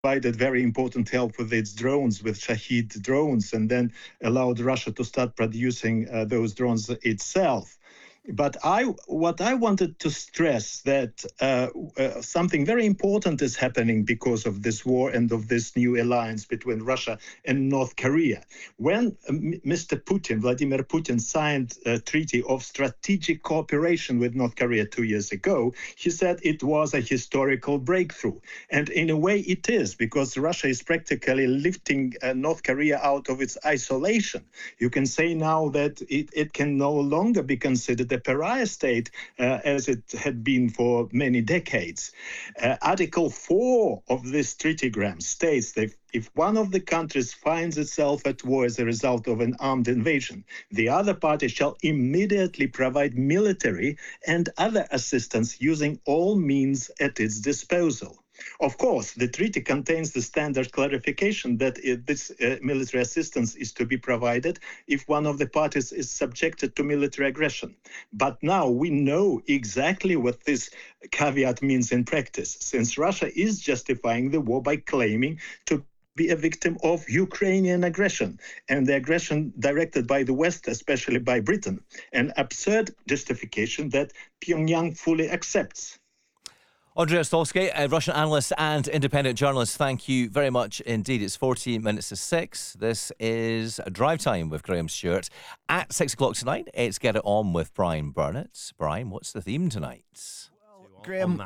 provided very important help with its drones, with Shahid drones, and then allowed Russia to start producing those drones itself. But what I wanted to stress that something very important is happening because of this war and of this new alliance between Russia and North Korea. When Mr. Putin, Vladimir Putin, signed a treaty of strategic cooperation with North Korea 2 years ago, he said it was a historical breakthrough. And in a way it is, because Russia is practically lifting North Korea out of its isolation. You can say now that it can no longer be considered a pariah state as it had been for many decades. Article 4 of this treatygram states that if one of the countries finds itself at war as a result of an armed invasion, the other party shall immediately provide military and other assistance using all means at its disposal. Of course, the treaty contains the standard clarification that this military assistance is to be provided if one of the parties is subjected to military aggression. But now we know exactly what this caveat means in practice, since Russia is justifying the war by claiming to be a victim of Ukrainian aggression, and the aggression directed by the West, especially by Britain, an absurd justification that Pyongyang fully accepts. Andrei Ostrovsky, a Russian analyst and independent journalist, thank you very much indeed. It's 14 minutes to 6. This is Drive Time with Graham Stewart. At 6 o'clock tonight, it's Get It On with Brian Burnett. Brian, what's the theme tonight? Well, Graham,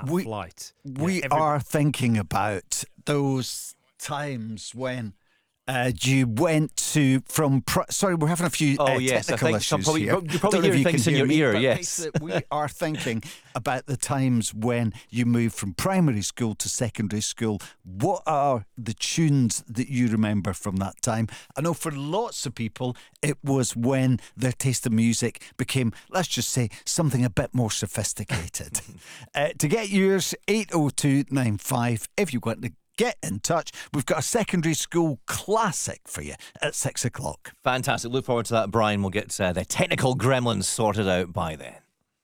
we are thinking about those times when you went to sorry, we're having a few technical issues here. You're probably hearing things in your ear, yes. We are thinking about the times when you moved from primary school to secondary school. What are the tunes that you remember from that time? I know for lots of people, it was when their taste in music became, let's just say, something a bit more sophisticated. To get yours, 80295, if you want to get in touch. We've got a secondary school classic for you at 6 o'clock. Fantastic. Look forward to that, Brian. We'll get the technical gremlins sorted out by then.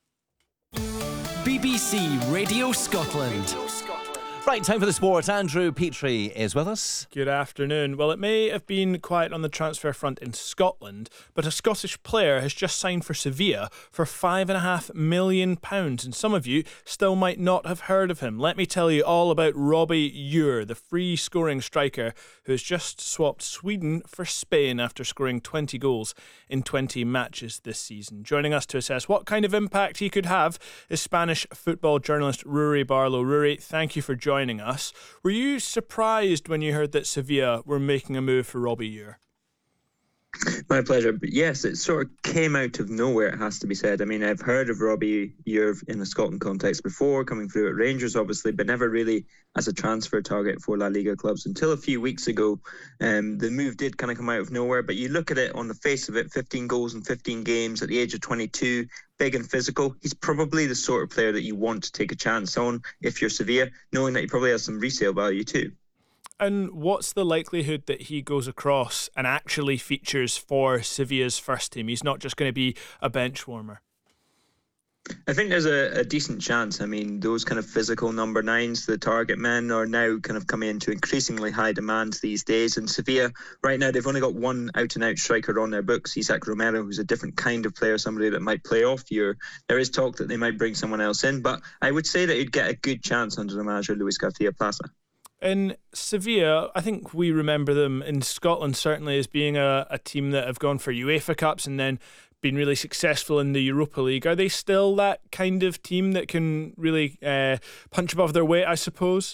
BBC Radio Scotland. Right, time for the sport. Andrew Petrie is with us. Good afternoon. Well, it may have been quiet on the transfer front in Scotland, but a Scottish player has just signed for Sevilla for £5.5 million, and some of you still might not have heard of him. Let me tell you all about Robbie Ure, the free-scoring striker who has just swapped Sweden for Spain after scoring 20 goals in 20 matches this season. Joining us to assess what kind of impact he could have is Spanish football journalist Rory Barlow. Rory, thank you for joining us. Were you surprised when you heard that Sevilla were making a move for Robbie Ure? My pleasure. But yes, it sort of came out of nowhere, it has to be said. I mean, I've heard of Robbie Ure in a Scotland context before, coming through at Rangers, obviously, but never really as a transfer target for La Liga clubs until a few weeks ago. The move did kind of come out of nowhere, but you look at it on the face of it, 15 goals in 15 games at the age of 22, big and physical. He's probably the sort of player that you want to take a chance on if you're Sevilla, knowing that he probably has some resale value too. And what's the likelihood that he goes across and actually features for Sevilla's first team? He's not just going to be a bench warmer. I think there's a decent chance. I mean, those kind of physical number nines, the target men, are now kind of coming into increasingly high demand these days. And Sevilla, right now, they've only got one out-and-out striker on their books, Isaac Romero, who's a different kind of player, somebody that might play off Ure. There is talk that they might bring someone else in, but I would say that he'd get a good chance under the manager, Luis Garcia Plaza. In Sevilla, I think we remember them in Scotland certainly as being a team that have gone for UEFA Cups and then been really successful in the Europa League. Are they still that kind of team that can really punch above their weight, I suppose?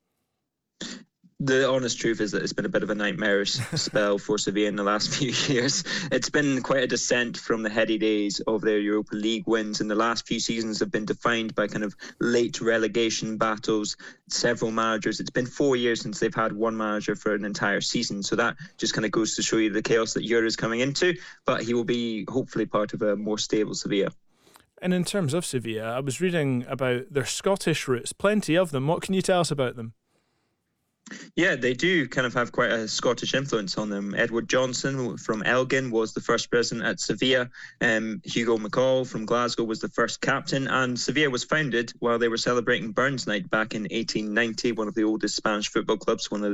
The honest truth is that it's been a bit of a nightmarish spell for Sevilla in the last few years. It's been quite a descent from the heady days of their Europa League wins, and the last few seasons have been defined by kind of late relegation battles, several managers. It's been 4 years since they've had one manager for an entire season, so that just kind of goes to show you the chaos that Ure is coming into, but he will be hopefully part of a more stable Sevilla. And in terms of Sevilla, I was reading about their Scottish roots, plenty of them. What can you tell us about them? Yeah, they do kind of have quite a Scottish influence on them. Edward Johnson from Elgin was the first president at Sevilla. Hugo McCall from Glasgow was the first captain. And Sevilla was founded while they were celebrating Burns Night back in 1890, one of the oldest Spanish football clubs, one of